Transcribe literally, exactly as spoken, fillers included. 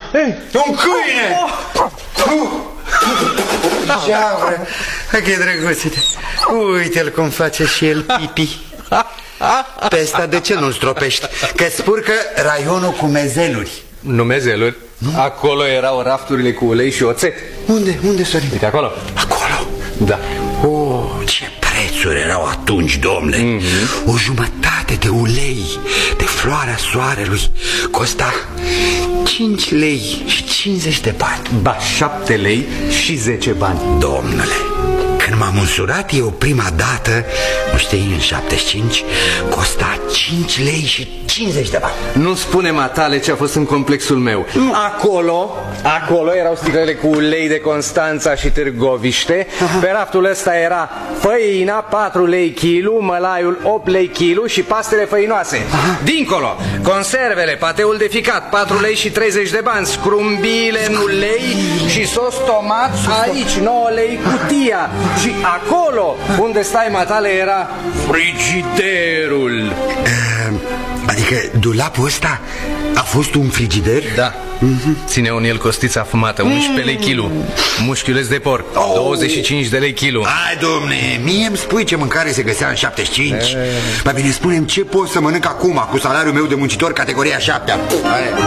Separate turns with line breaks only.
Un câine! Jaură, hai că e drăguțite. Uite-l cum face și el pipi. Pe ăsta de ce nu-l stropești? Că spurcă raionul cu mezeluri.
Nu mezeluri? Nu? Acolo erau rafturile cu ulei și oțet.
Unde? Unde, Sorin?
Uite acolo.
Acolo?
Da.
Oh, ce prețuri erau atunci, domnule. mm-hmm. O jumătate de ulei de floarea soarelui costa cinci lei și cincizeci de bani.
Ba, șapte lei și zece bani.
Domnule, când m-am însurat eu prima dată, nu știi, în șaptezeci și cinci, costa cinci lei și cincizeci de bani.
Nu spune matale ce a fost în complexul meu. Acolo, acolo erau sticlele cu ulei de Constanța și Târgoviște. Aha. Pe raftul ăsta era făina patru lei kilu, mălaiul opt lei kilu și pastele făinoase. Aha. Dincolo, conservele, pateul de ficat, patru lei și treizeci de bani, scrumbiile în ulei și sos tomat, aici nouă lei cutia. Și acolo unde stai matale era frigiderul.
Adică dulapul ăsta a fost un frigider?
Da. mm-hmm. Ține în el costița fumată, unsprezece lei kilu, mușchiuleț de porc, oh. douăzeci și cinci de lei kilu.
Hai, domne, mie îmi spui ce mâncare se găsea în șaptezeci și cinci? Mai bine spune-mi ce pot să mănânc acum cu salariul meu de muncitor categoria șaptea. Hai.